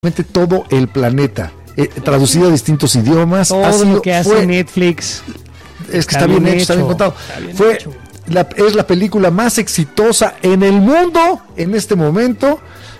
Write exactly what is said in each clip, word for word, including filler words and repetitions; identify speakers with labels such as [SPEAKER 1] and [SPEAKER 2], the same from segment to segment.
[SPEAKER 1] todo el planeta, eh, traducido a distintos idiomas.
[SPEAKER 2] Todo
[SPEAKER 1] ha sido,
[SPEAKER 2] lo que hace
[SPEAKER 1] fue,
[SPEAKER 2] Netflix.
[SPEAKER 1] Es que está, está bien, bien hecho, está bien contado. Está bien fue la, es la película más exitosa en el mundo en este momento.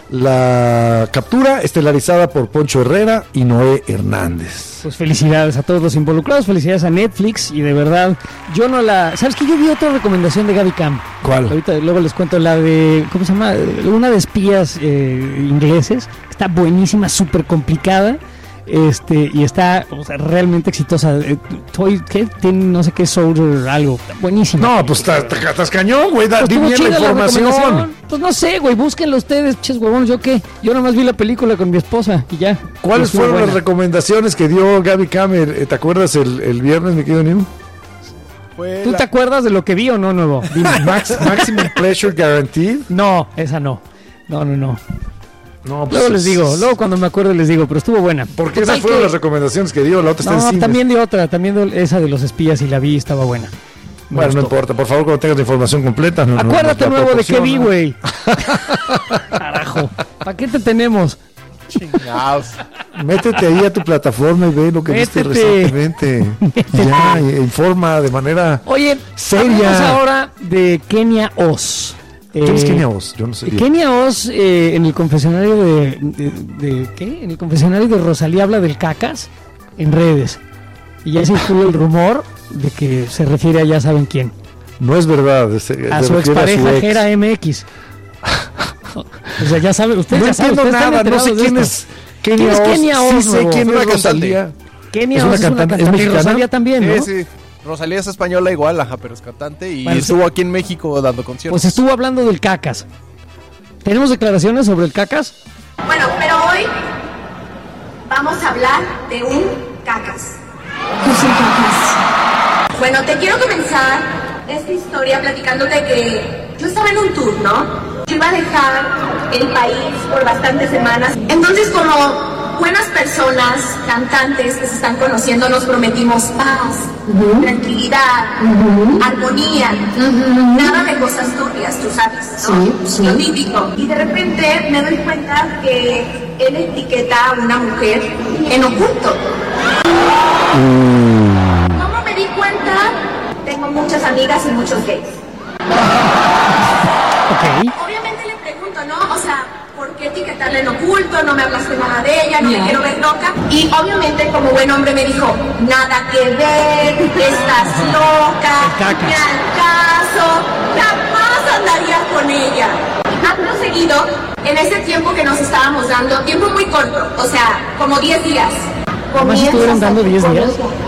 [SPEAKER 1] La captura estelarizada por Poncho Herrera y Noé Hernández.
[SPEAKER 2] Pues felicidades a todos los involucrados, felicidades a Netflix y de verdad, yo no la... ¿Sabes qué? Yo vi otra recomendación de Gaby Cam.
[SPEAKER 1] ¿Cuál?
[SPEAKER 2] Ahorita luego les cuento la de... ¿Cómo se llama? Una de espías eh, ingleses. Está buenísima, súper complicada. Este, y está, o sea, realmente exitosa. Eh, Toy, ¿qué? Tiene no sé qué Soldier, algo. Buenísimo.
[SPEAKER 1] No, pues estás cañón, güey.
[SPEAKER 2] Pues
[SPEAKER 1] Dime la información.
[SPEAKER 2] La pues no sé, güey. Búsquenlo ustedes, ches huevones. ¿Yo qué? Yo nomás vi la película con mi esposa y ya.
[SPEAKER 1] ¿Cuáles fueron buena. las recomendaciones que dio Gaby Camer? ¿Te acuerdas el, el viernes, mi querido Nino?
[SPEAKER 2] ¿Tú la... te acuerdas de lo que vi o no, nuevo?
[SPEAKER 1] Max, Maximum Pleasure Guaranteed.
[SPEAKER 2] No, esa no. No, no, no.
[SPEAKER 1] No, pues
[SPEAKER 2] luego les digo, luego cuando me acuerdo les digo, pero estuvo buena.
[SPEAKER 1] Porque esas fueron que... las recomendaciones que dio, la otra está
[SPEAKER 2] no,
[SPEAKER 1] en cines.
[SPEAKER 2] También de otra, también de esa de los espías y la vi, estaba buena.
[SPEAKER 1] Me bueno, gustó. No importa, por favor, cuando tengas la información completa. No,
[SPEAKER 2] Acuérdate
[SPEAKER 1] no,
[SPEAKER 2] nuevo de qué vi, güey. Carajo, ¿para qué te tenemos?
[SPEAKER 3] Chingados.
[SPEAKER 1] Métete ahí a tu plataforma y ve lo que Métete. viste recientemente. Métete. Ya, informa de manera
[SPEAKER 2] Oye,
[SPEAKER 1] seria.
[SPEAKER 2] Hablamos ahora de Kenia Oz.
[SPEAKER 1] ¿Quién eh, es Kenia Oz? Yo no sé.
[SPEAKER 2] Kenia Oz eh, en el confesionario de, de, de ¿qué? En el confesionario de Rosalía habla del cacas en redes. Y ya circula el rumor de que se refiere a ya saben quién.
[SPEAKER 1] No es verdad. Se,
[SPEAKER 2] a su expareja ex. Jera M X. O sea, ya saben, ustedes
[SPEAKER 1] no
[SPEAKER 2] ya saben.
[SPEAKER 1] Entiendo nada, no sé quién es Kenia Oz.
[SPEAKER 2] ¿Quién es Kenia Oz?
[SPEAKER 1] Sí sé quién es Rosalía.
[SPEAKER 2] Kenia Oz es una cantante. Y Rosalía también, ¿no?
[SPEAKER 3] Sí, sí. Rosalía es española igual, ajá, pero es cantante y bueno, estuvo aquí en México dando conciertos.
[SPEAKER 2] Pues estuvo hablando del cacas. ¿Tenemos declaraciones sobre el cacas?
[SPEAKER 4] Bueno, pero hoy vamos a hablar de un cacas. ¿Qué es un cacas? Bueno, te quiero comenzar esta historia platicándote que yo estaba en un tour, ¿no? Yo iba a dejar el país por bastantes semanas. Entonces, como buenas personas, cantantes que se están conociendo, nos prometimos paz, uh-huh. tranquilidad, uh-huh. armonía, uh-huh. nada de cosas turbias, tú sabes, ¿no? Sí, sí. Lo típico. Y de repente me doy cuenta que él etiqueta a una mujer en oculto. Mm. ¿Cómo me di cuenta? Tengo muchas amigas y muchos gays.
[SPEAKER 2] Okay.
[SPEAKER 4] Obviamente le pregunto, ¿no? O sea, ¿por qué etiquetarla en oculto? No me hablaste nada de ella, no yeah. me quiero ver loca. Y obviamente como buen hombre me dijo, nada que ver, estás loca, ni al caso, jamás andaría con ella. Acto seguido, en ese tiempo que nos estábamos dando, tiempo muy corto, o sea, como diez días.
[SPEAKER 2] ¿Cómo estuvieron dando diez días?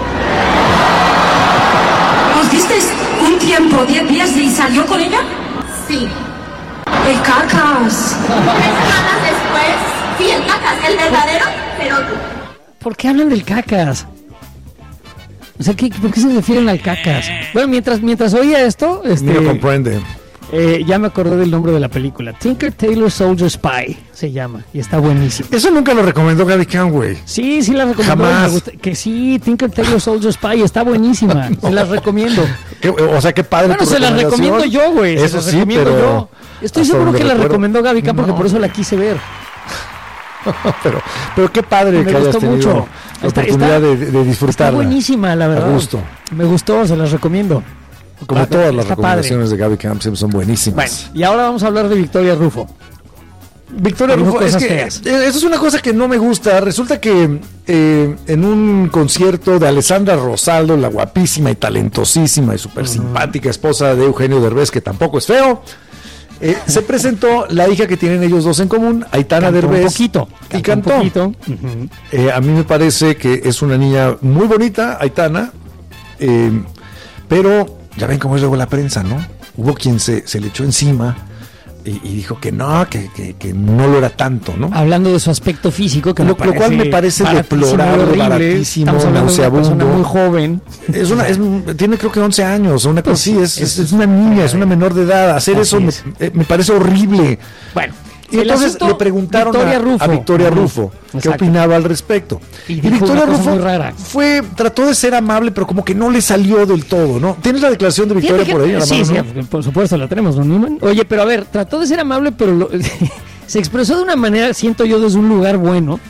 [SPEAKER 4] ¿Nos diste un tiempo, diez días y salió con ella? Sí. El cacas. Tres semanas después, sí, el cacas, el verdadero, pero tú.
[SPEAKER 2] ¿Por qué hablan del cacas? O sea, ¿qué, ¿por qué se refieren al cacas? Bueno, mientras mientras oía esto, este,
[SPEAKER 1] no comprende.
[SPEAKER 2] Eh, ya me acordé del nombre de la película. Tinker Tailor Soldier Spy se llama y está buenísimo.
[SPEAKER 1] Eso nunca lo recomendó Gaby Cam, güey.
[SPEAKER 2] Sí, sí la recomendó.
[SPEAKER 1] Jamás.
[SPEAKER 2] Me gusta, que sí, Tinker Tailor Soldier Spy está buenísima. Se las recomiendo.
[SPEAKER 1] ¿Qué, o sea, qué padre.
[SPEAKER 2] Bueno,
[SPEAKER 1] tu
[SPEAKER 2] se las recomiendo yo, güey.
[SPEAKER 1] Eso
[SPEAKER 2] se las
[SPEAKER 1] sí,
[SPEAKER 2] recomiendo
[SPEAKER 1] pero
[SPEAKER 2] yo. Estoy seguro que la recomendó Gaby Cam porque no. por eso la quise ver.
[SPEAKER 1] pero, pero qué padre
[SPEAKER 2] me
[SPEAKER 1] que hayas tenido
[SPEAKER 2] mucho.
[SPEAKER 1] la oportunidad
[SPEAKER 2] está,
[SPEAKER 1] de, de disfrutarla.
[SPEAKER 2] Está buenísima, la verdad.
[SPEAKER 1] A gusto.
[SPEAKER 2] Me gustó, se las recomiendo.
[SPEAKER 1] Como
[SPEAKER 2] ah,
[SPEAKER 1] todas las recomendaciones
[SPEAKER 2] padre.
[SPEAKER 1] de Gaby Cam son buenísimas.
[SPEAKER 2] Bueno, y ahora vamos a hablar de Victoria Rufo.
[SPEAKER 1] Victoria Rufo, es que feas. Eso es una cosa que no me gusta. Resulta que eh, en un concierto de Alessandra Rosaldo, la guapísima y talentosísima y súper uh-huh. simpática esposa de Eugenio Derbez, que tampoco es feo, eh, se presentó la hija que tienen ellos dos en común, Aitana
[SPEAKER 2] cantó
[SPEAKER 1] Derbez.
[SPEAKER 2] Un poquito,
[SPEAKER 1] y cantó.
[SPEAKER 2] Un poquito. Uh-huh.
[SPEAKER 1] Eh, a mí me parece que es una niña muy bonita, Aitana, eh, pero ya ven cómo es luego la prensa, ¿no? Hubo quien se, se le echó encima y, y dijo que no, que, que, que no lo era tanto, ¿no?
[SPEAKER 2] Hablando de su aspecto físico, que
[SPEAKER 1] lo, lo cual me parece deplorable, baratísimo,
[SPEAKER 2] Estamos hablando
[SPEAKER 1] nauseabundo.
[SPEAKER 2] De una persona muy joven.
[SPEAKER 1] Es una, es, tiene creo que once años, una cosa así, es, es, es una niña, es una menor de edad. Hacer eso me, me parece horrible.
[SPEAKER 2] Bueno.
[SPEAKER 1] Y entonces le preguntaron
[SPEAKER 2] Victoria
[SPEAKER 1] a,
[SPEAKER 2] Rufo.
[SPEAKER 1] a Victoria Rufo qué
[SPEAKER 2] Exacto.
[SPEAKER 1] opinaba al respecto.
[SPEAKER 2] Y,
[SPEAKER 1] y Victoria Rufo
[SPEAKER 2] muy rara.
[SPEAKER 1] fue, trató de ser amable, pero como que no le salió del todo, ¿no? ¿Tienes la declaración de Victoria por ahí?
[SPEAKER 2] Que, sí, sí, ¿no? Por supuesto la tenemos, ¿no, Newman? Oye, pero a ver, trató de ser amable, pero lo, se expresó de una manera, siento yo, desde un lugar bueno.